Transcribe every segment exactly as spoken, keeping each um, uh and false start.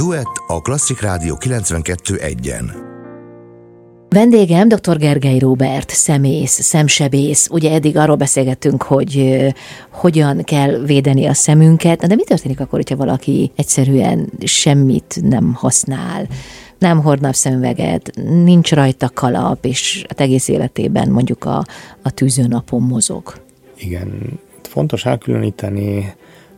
Duett a Klasszik Rádió kilencvenkettő egyen. Vendégem dr. Gergely Róbert, szemész, szemsebész. Ugye eddig arról beszélgettünk, hogy uh, hogyan kell védeni a szemünket, de mi történik akkor, hogyha valaki egyszerűen semmit nem használ, nem hord napszemüveget, nincs rajta kalap, és hát egész életében mondjuk a, a tűzőnapon mozog? Igen, fontos elkülöníteni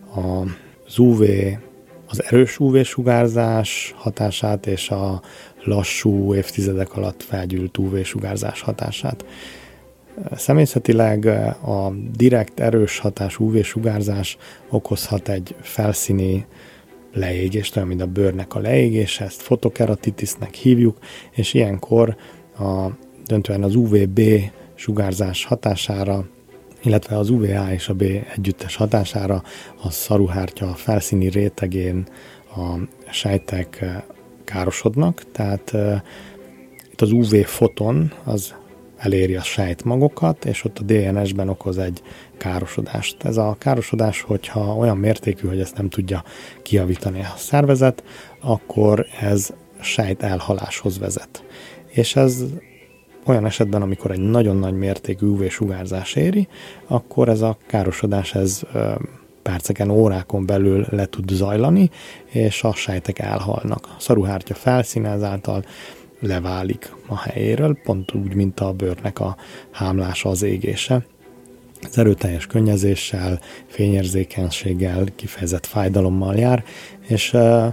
az ú vé, az erős ú vé-sugárzás hatását és a lassú, évtizedek alatt felgyűlt ú vé-sugárzás hatását. Szemészetileg a direkt erős hatás ú vé-sugárzás okozhat egy felszíni leégést, olyan, mint a bőrnek a leégése, ezt fotokeratitisnek hívjuk, és ilyenkor a, döntően az ú vé bé sugárzás hatására, illetve az ú vé á és a B együttes hatására a szaruhártya felszíni rétegén a sejtek károsodnak, tehát uh, itt az ú vé-foton az eléri a sejtmagokat, és ott a dé en es-ben okoz egy károsodást. Ez a károsodás, hogyha olyan mértékű, hogy ezt nem tudja kijavítani a szervezet, akkor ez sejt elhaláshoz vezet. És ez olyan esetben, amikor egy nagyon nagy mértékű ú vé-sugárzás éri, akkor ez a károsodás ez perceken, órákon belül le tud zajlani, és a sejtek elhalnak. A szaruhártya felszíne ezáltal leválik a helyéről, pont úgy, mint a bőrnek a hámlása, az égése. Ez erőteljes könnyezéssel, fényérzékenységgel, kifejezett fájdalommal jár, és uh,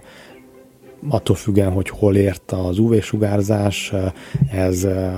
attól függően, hogy hol ért az ú vé-sugárzás, ez uh,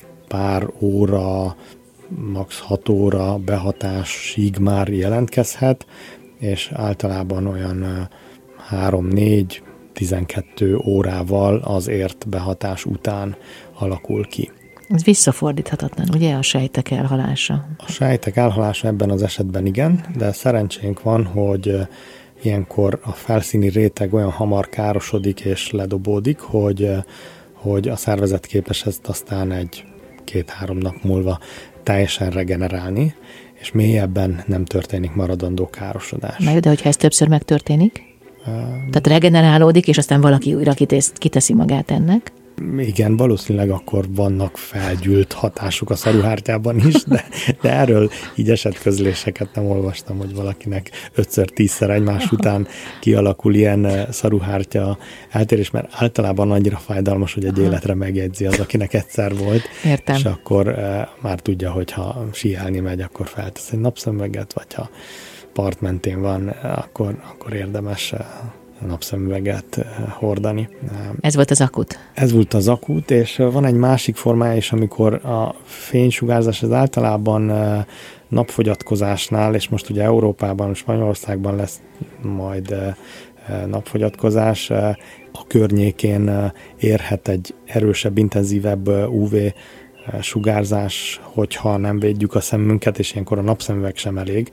pár óra, max. hat óra behatásig már jelentkezhet, és általában olyan három négy tizenkettő órával az ért behatás után alakul ki. Ez visszafordíthatatlan, ugye, a sejtek elhalása? A sejtek elhalása ebben az esetben igen, de szerencsénk van, hogy ilyenkor a felszíni réteg olyan hamar károsodik és ledobódik, hogy, hogy a szervezet képes ezt aztán egy két-három nap múlva teljesen regenerálni, és mélyebben nem történik maradandó károsodás. Na jó, de hogyha ez többször megtörténik? Uh, Tehát regenerálódik, és aztán valaki újra kiteszi magát ennek? Igen, valószínűleg akkor vannak felgyűlt hatások a szaruhártyában is, de, de erről így esetközléseket nem olvastam, hogy valakinek ötször-tízszer egymás után kialakul ilyen szaruhártya eltérés, mert általában annyira fájdalmas, hogy egy életre megjegyzi az, akinek egyszer volt. Értem. És akkor e, már tudja, hogy ha síelni megy, akkor feltesz egy napszemüveget, vagy ha part mentén van, akkor, akkor érdemes napszemüveget hordani. Ez volt az akut? Ez volt az akut, és van egy másik formája is, amikor a fénysugárzás az általában napfogyatkozásnál, és most ugye Európában, Spanyolországban lesz majd napfogyatkozás, a környékén érhet egy erősebb, intenzívebb ú vé sugárzás, hogyha nem védjük a szemünket, és ilyenkor a napszemüveg sem elég,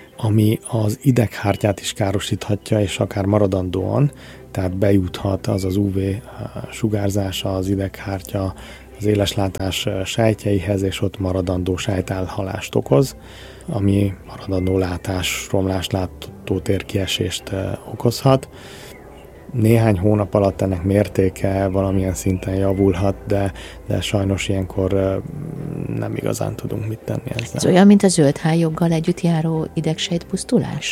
ami az ideghártyát is károsíthatja, és akár maradandóan, tehát bejuthat az az ú vé sugárzása az ideghártya az éleslátás sejtjeihez, és ott maradandó sejtelhalást okoz, ami maradandó látás, romlást, látótér kiesést okozhat. Néhány hónap alatt ennek mértéke valamilyen szinten javulhat, de, de sajnos ilyenkor nem igazán tudunk mit tenni ezzel. Ez olyan, mint a zöldhályoggal együtt járó idegsejtpusztulás?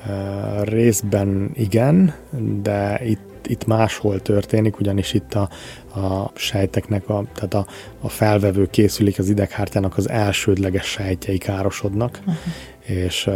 Részben igen, de itt, itt máshol történik, ugyanis itt a, a sejteknek, a, tehát a, a felvevő készülék az ideghártyának az elsődleges sejtjei károsodnak, uh-huh. és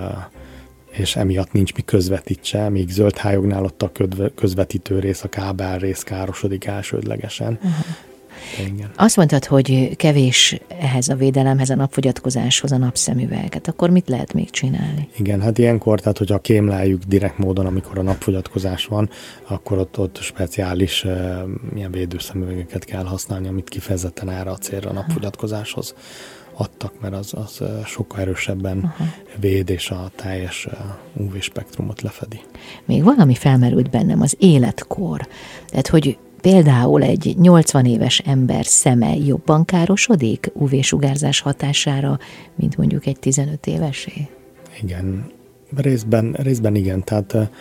és emiatt nincs mi közvetítse, míg zöldhályognál ott a közvetítő rész, a kábel rész károsodik elsődlegesen. Uh-huh. Igen. Azt mondtad, hogy kevés ehhez a védelemhez, a napfogyatkozáshoz a napszemüveget. Akkor mit lehet még csinálni? Igen, hát ilyenkor, tehát hogyha kémláljuk direkt módon, amikor a napfogyatkozás van, akkor ott, ott speciális uh, ilyen védőszemüvegeket kell használni, amit kifejezetten erre a célra a napfogyatkozáshoz adtak, mert az, az sokkal erősebben uh-huh. véd, és a teljes ú vé-spektrumot lefedi. Még valami felmerült bennem, az életkor. Tehát, hogy például egy nyolcvan éves ember szeme jobban károsodik ú vé-sugárzás hatására, mint mondjuk egy tizenöt évesé? Igen, részben, részben igen, tehát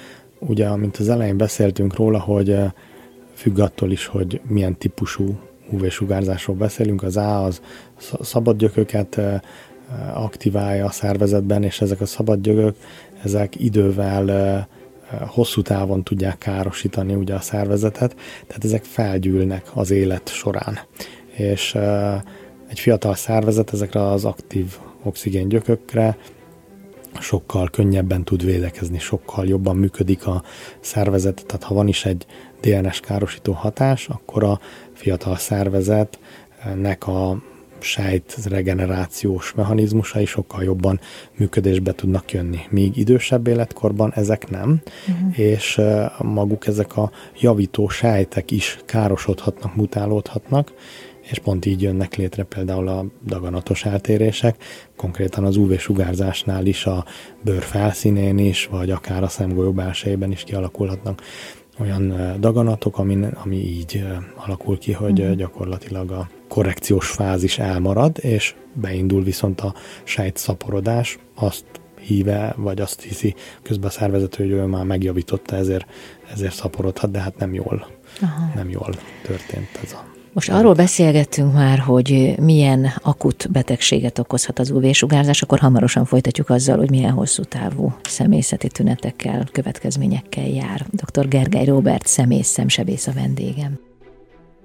ugye, amint az elején beszéltünk róla, hogy függ attól is, hogy milyen típusú ú vé-sugárzásról beszélünk. Az A az szabad gyököket aktiválja a szervezetben, és ezek a szabad gyökök, ezek idővel hosszú távon tudják károsítani ugye a szervezetet, tehát ezek felgyűlnek az élet során. És egy fiatal szervezet ezekre az aktív oxigéngyökökre sokkal könnyebben tud védekezni, sokkal jobban működik a szervezet, tehát ha van is egy dé en es károsító hatás, akkor a fiatal szervezetnek a sejt regenerációs mechanizmusai sokkal jobban működésbe tudnak jönni. Míg idősebb életkorban ezek nem, uh-huh. és maguk ezek a javító sejtek is károsodhatnak, mutálódhatnak, és pont így jönnek létre például a daganatos eltérések, konkrétan az ú vé-sugárzásnál is a bőr felszínén is, vagy akár a szemgolyó belsejében is kialakulhatnak olyan daganatok, ami, ami így alakul ki, hogy uh-huh. gyakorlatilag a korrekciós fázis elmarad, és beindul viszont a sejtszaporodás, azt híve, vagy azt hiszi közben a szervezet, hogy ő már megjavította, ezért, ezért szaporodhat, de hát nem jól, Aha. nem jól történt ez a... Most arról beszélgettünk már, hogy milyen akut betegséget okozhat az ú vé-sugárzás, akkor hamarosan folytatjuk azzal, hogy milyen hosszú távú szemészeti tünetekkel, következményekkel jár. doktor Gergely Róbert, szemész, szemsebész a vendégem.